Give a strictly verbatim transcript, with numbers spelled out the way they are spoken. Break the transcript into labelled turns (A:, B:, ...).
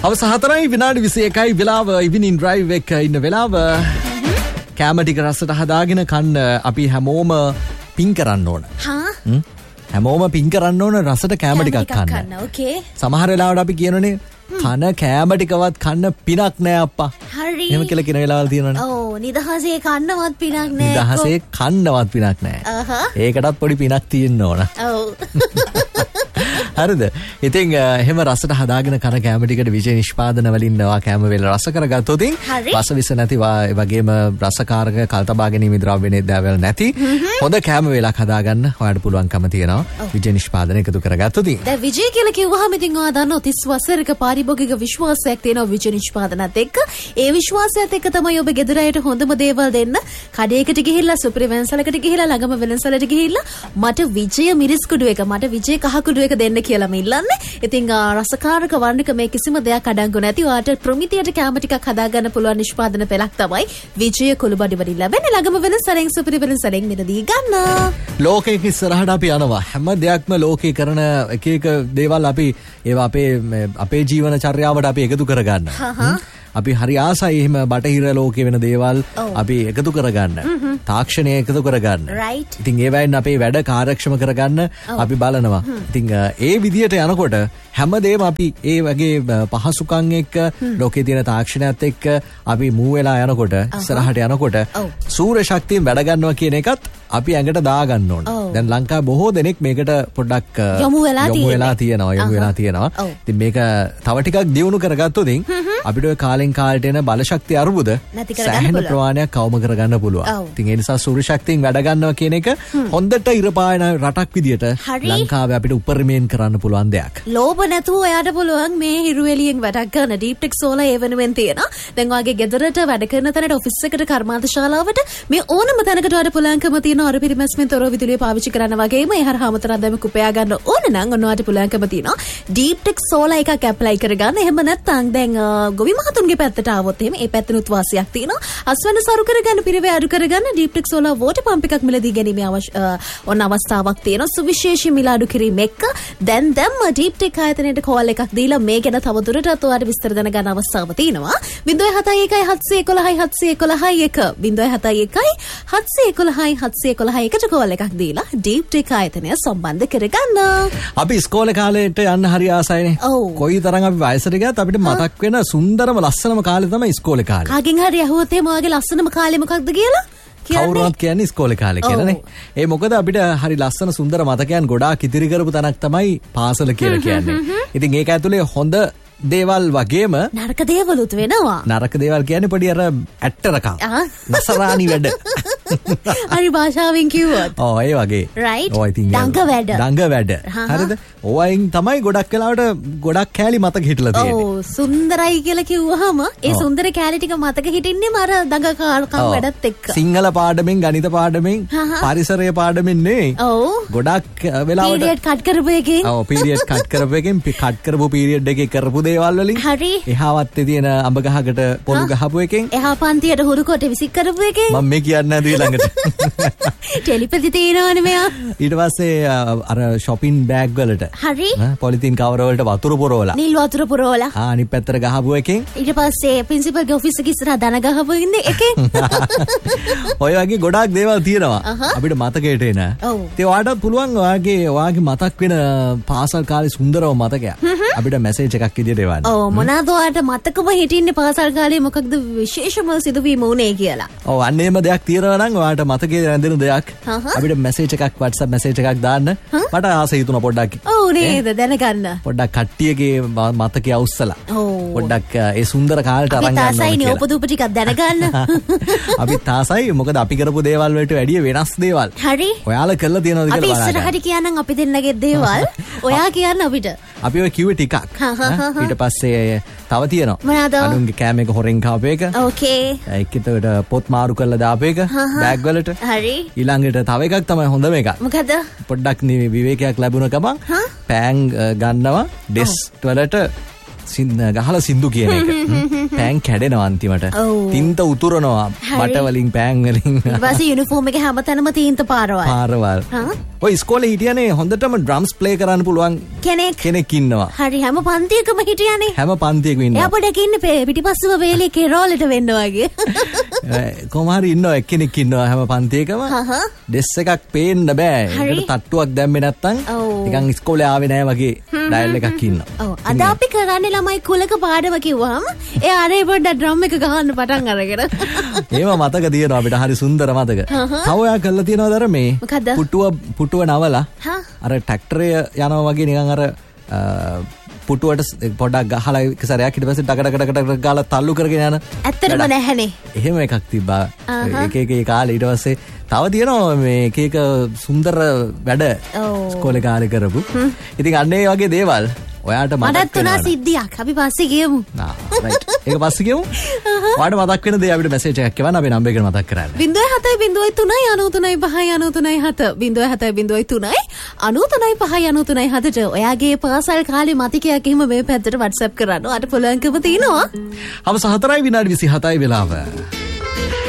A: අවස හතරයි විනාඩි විසියකයි වෙලාව ඉවිනින් ඩ්‍රයිව් එක ඉන්න වෙලාව. කැම ටික රසට හදාගෙන කන්න අපි හැමෝම පින් කරන්න ඕන. හා? හැමෝම පින් කරන්න ඕන රසට කැම ටිකක් කන්න. ඕකේ. සමහර වෙලාවට අපි කියනනේ කන කෑම ටිකවත් කන්න පිනක් නෑ අප්පා. හරි. එහෙම කියලා කියන වෙලාවල් තියෙනවනේ. ඔව් නිදහසේ කන්නවත් පිනක් නෑ. නිදහසේ කන්නවත් පිනක් නෑ. ඒකටත් පොඩි පිනක් තියෙන්න ඕන. ඔව්. හරිද? ඉතින් එහෙම රසට හදාගෙන කන කැම ටිකට විශේෂ නිෂ්පාදන වලින් වා කැම වේල රස කරගත්තොත් රස විස නැති ඒ වගේම රසකාරක කල්තබා ගැනීම ද්‍රව්‍ය නේදවල නැති හොඳ කැම වේලක් හදාගන්න ඔයාලට පුළුවන්කම තියෙනවා විජේ නිෂ්පාදන එකතු කරගත්තොත්. දැන් විජේ කියලා කිව්වහම ඉතින් ඔයා දන්නවා තිස් වසරක පාරිභෝගික විශ්වාසයක් තියෙනවා විජේ නිෂ්පාදනත් එක්ක. ඒ විශ්වාසයත් එක්ක තමයි ඔබ ගෙදර අයට හොඳම දේවල් දෙන්න. කඩේකට ගිහිල්ලා සුපිරි වෙනසලකට ගිහිල්ලා ළඟම වෙනසලට ගිහිල්ලා මට විජය මිරිස් කුඩු එක මට විජය කහ කුඩු එක දෙන්න කියලා මිල්ලන්නේ. ඉතින් රසකාරක වර්ණක මේ කිසිම දෙයක් අඩංගු නැති ඔයාට ප්‍රමිතියට කැම ටිකක් හදාගන්න පුළුවන් නිෂ්පාදන පෙළක් තමයි විජය කුළුබඩි වලින් ලැබෙන්නේ. ළඟම වෙන සරෙන් සුපිරි වෙන සරෙන් මිලදී ගන්න. ලෝකෙක ඉස්සරහට අපි යනවා. හැම දෙයක්ම ලෝකේ කරන එක එක දේවල් අපි ඒවා අපේ අපේ ජීවන චර්යාවට අපි එකතු කරගන්න. අපි හරි ආසයි එහෙම බටහිර ලෝකේ වෙන දේවල් අපි එකතු කරගන්න. තාක්ෂණය එකතු කරගන්න. ඉතින් ඒවයින් අපේ වැඩ කාර්යක්ෂම කරගන්න අපි බලනවා. ඉතින් ඒ විදියට යනකොට හැමදේම අපි ඒ වගේ පහසුකම් එක්ක ලෝකේ තියෙන තාක්ෂණයත් එක්ක අපි මූ වෙලා යනකොට ඉස්සරහට යනකොට සූර්ය ශක්තියෙන් වැඩ ගන්නවා කියන එකත් අපි ඇඟට දා ගන්න ඕන. දැන් ලංකාවේ බොහෝ දෙනෙක් මේකට පොඩ්ඩක් යොමු වෙලා තියෙනවා යොමු වෙලා තියෙනවා. ඉතින් මේක තව ටිකක් දියුණු කරගත්තොත් අපිට ඔය කාලෙන් කාලට එන බල ශක්තිය අරුබුද සෑහෙන ප්‍රමාණයක් කවම කරගන්න පුළුවන්. ඉතින් ඒ නිසා සූර්ය ශක්තියෙන් වැඩ ගන්නවා කියන එක හොඳට ඉරපායන රටක් විදියට ලංකාවේ අපිට උපරිමයෙන් කරන්න පුළුවන් දෙයක්. ලෝභ නැතුව ඔයාට පුළුවන් මේ හිරු එළියෙන් වැඩක් ගන්න. ඩීප්ටෙක් සෝලර් ඒ වෙනුවෙන් තියෙනවා. දැන් ඔයාගේ ගෙදරට වැඩ කරන තැනට ඔෆිස් එකට කර්මාන්ත ශාලාවට මේ ඕනම තැනකට ඔයාට පුළුවන්කම තියෙනවා අර පිරිමැස්මෙන් තොරව විදුලිය පාවිච්චි කරන්න වගේම ඒ හරහා අමතරව දැන් කුපයා ගන්න ඕන නම් ඔන්න ඔයාට පුළුවන්කම තියෙනවා ඩීප්ටෙක් සෝලර් එකක් ඇප්ලයි කරගන්න. එහෙම නැත්නම් දැන් ගොවි මහතුන්ගේ පැත්තට ආවොත් එහෙම ඒ පැත්තෙනුත් වාසියක් තියෙනවා. අස්වැන්න සරු කරගන්න පිරවේ අඩු කරගන්න ඩීප්ටෙක් සෝලර් වෝටර් පම්ප් එකක් මිලදී ගැනීම ඔන්න අවස්ථාවක් තියෙනවා. සුවිශේෂී මිල අඩු කිරීම එක්ක දැන් දැම්ම ඩීප්ටෙක් ආයතනයට කෝල් එකක් දීලා මේ ගැන තවදුරටත් ඔයාලට විස්තර දැනගන්න අවස්ථාව තියෙනවා. zero seven one one seven one one seven one one one zero seven one one seven one one seven one one එකට කෝල් එකක් දීලා ඩීප්ටෙක් ආයතනය සම්බන්ධ කරගන්න. අපි ඉස්කෝලේ කාලේට යන්න හරි ආසයිනේ. කොයි තරම් අපි වයසට ගියත් අපිට මතක් වෙන සුන්දරම ලස්සනම කාලේ තමයි ඉස්කෝලේ කාලේ. කාගෙන් හරි අහුවොත් එහෙම ඔයාගේ ලස්සනම කාලේ මොකක්ද කියලා? කවුරුත් කියන්නේ ඉස්කෝලේ කාලේ කියලානේ. ඒ මොකද අපිට හරි ලස්සන සුන්දර මතකයන් ගොඩාක් ඉදිරි කරපු තැනක් තමයි පාසල කියලා කියන්නේ. ඉතින් ඒක ඇතුලේ හොඳ දේවල් වගේම නරක දේවලුත් වෙනවා. නරක දේවල් කියන්නේ පොඩි අර ඇට්ටරකම්. නසරාණි වැඩ. හරි භාෂාවෙන් කිව්වොත්. ඔව් ඒ වගේ. රයිට්. ඔය ඉතින් දඟ වැඩ. දඟ වැඩ. හරිද? ඔයයින් තමයි ගොඩක් වෙලාවට ගොඩක් කෑලි මතක හිටලා තියෙන්නේ. ඔව් සුන්දරයි කියලා කිව්වහම ඒ සුන්දර කෑලි ටික මතක හිටින්නේම අර දඟ කාලකම් වැඩත් එක්ක. සිංහල පාඩමෙන් ගණිත පාඩමෙන් පරිසරය පාඩමෙන් නේ. ඔව්. ගොඩක් වෙලාවට පීරියඩ් කට් කරපු එකෙන්. ඔව් පීරියඩ් කට් කරපු එකෙන් කට් කරපු පීරියඩ් එකේ කරපු දේවල් වලින්. හරි. එහාවත්තේ තියෙන අඹ ගහකට පොළු ගහපු එකෙන්. එහා පන්තියට හුරු කොට විසික් කරපු එකෙන්. මම මේ කියන්නේ නැද්ද ඊළඟට. ටෙලිපති තියෙනවනේ මෙයා. ඊට පස්සේ අර shopping bag වලට. හරි. පොලිතින් කවර වලට වතුර පුරවලා. නිල් වතුර පුරවලා. ආ අනිත් පැත්තට ගහපු එකෙන්. ඊට පස්සේ ප්‍රින්සිපල්ගේ ඔෆිස් එකේ ඉස්සරහා දන ගහපු ඉන්නේ එකෙන්. ඔය වගේ ගොඩාක් දේවල් තියෙනවා. අපිට මතකයට එන. ඒ ඔයාලට පුළුවන් ඔයාගේ ඔයාගේ මතක් වෙන පාසල් කාලේ සුන්දරව මතකයක්. අපිට මැසේජ් එකක් විදියට එවන්න. ඔව් මොනවාද ඔයාලට මතකම හිටින්නේ පාසල් කාලේ මොකක්ද විශේෂම සිදුවීම උනේ කියලා. ඔව් අන්න එහෙම දෙයක් තියෙනවා නම් ඔයාලට මතකයේ රැඳෙන දෙයක් අපිට මැසේජ් එකක් WhatsApp මැසේජ් එකක් දාන්න. මට ආසයි හිතුණා පොඩ්ඩක්. ඔව් නේද දැනගන්න. පොඩ්ඩක් කට්ටියගේ මතකයේ අවුස්සලා. පොඩ්ඩක් ඒ සුන්දර කාලේට අරන් ගන්න. අපි තාසයි නේ උපදූප ටිකක් දැනගන්න. අපි තාසයි මොකද අපි කරපු දේවල් වලට වැඩිය වෙනස් දේවල්. හරි. ඔයාලා කරලා තියනවද කියලා බලන්න. අපි ඉස්සරහට කියනනම් අපි දෙන්නගේ දේවල් ඔයා කියන්න අපිට. අපි ඔය කිව්වේ ටිකක්. ඊට පස්සේ තව තියෙනවා. මොනවාද? අනුන්ගේ කෑම එක හොරෙන් කාපු එක. ඕකේ. ඒකෙතට පොත් මාරු කරලා දාපු එක. බෑග් වලට. හරි. ඊළඟට තව එකක් තමයි හොඳම එක. මොකද? පොඩ්ඩක් විවේකයක් ලැබුණ ගමන් පෑන් ගන්නවා ඩෙස්ක් වලට ගහලා සින්දු කියන එක. පෑන් කැඩෙනවා අන්තිමට. තින්ත උතුරනවා බට වලින් පෑන් වලින්.
B: ඊට පස්සේ යුනිෆෝම් එකේ හැමතැනම තින්ත පාරවල්.
A: පාරවල්. ඔය ඉස්කෝලේ හිටියනේ හොඳටම ඩ්‍රම්ස් ප්ලේ කරන්න පුළුවන්
B: කෙනෙක්
A: කෙනෙක් ඉන්නවා.
B: හරි හැම පන්තියකම හිටියනේ.
A: හැම පන්තියකම ඉන්නවා.
B: එයා පොඩක් ඉන්නේ පිටිපස්සම වේලේ කෙරෝලට වෙන්න වගේ.
A: කොහොම හරි ඉන්නවා එක්කෙනෙක් ඉන්නවා හැම පන්තියකම. ඩෙස් එකක් පේන්න බෑ. ඒකට තට්ටුවක් දැම්මේ නැත්තම් නිකන් ඉස්කෝලේ ආවේ නැහැ වගේ ඩයල් එකක් ඉන්නවා.
B: ඔව් අද අපි කරන්නේ ළමයි කුලක පාඩම කිව්වහම ඒ අරේ පොඩ්ඩක් ඩ්‍රම් එක ගහන්න පටන් අරගෙන.
A: ඒව මතක තියෙනවා අපිට හරි සුන්දර මතක. තව ඔයා කරලා තියෙනවද අර මේ පුටුව පුටුව නවලා අර ට්‍රැක්ටරය යනවා වගේ නිකන් අර පුටුවට පොඩක් ගහලා එක සැරයක් ඊට පස්සේ ඩක ඩක ඩක ගාලා තල්ලු කරගෙන යන.
B: ඇත්තටම නැහැනේ.
A: එහෙම එකක් තිබ්බා. එක එක ඒ කාලේ ඊට පස්සේ තව තියෙනවා මේ එක එක සුන්දර වැඩ ඉස්කෝලේ කාලේ කරපු. ඉතින් අන්න ඒ වගේ දේවල් ඔයාට මතක් වෙනවා.
B: මටත් තුනා සිද්ධියක්. අපි පස්සේ කියමු.
A: ආ රයිට්. ඒක පස්සේ කියමු. ඔයාට මතක් වෙන දේ අපිට මැසේජ් එකක් එවන්න අපි නම්බර් එක මතක් කරන්න.
B: zero seven seven zero three nine three five nine seven zero seven seven zero three nine three five nine seven ඔයාගේ පාසල් කාලේ මතකයක් එහෙම මේ පැත්තට WhatsApp කරන්න. ඔයාට පුළුවන්කම තියෙනවා.
A: අවස හතරයි විනාඩි විසිහතයි වෙලාව.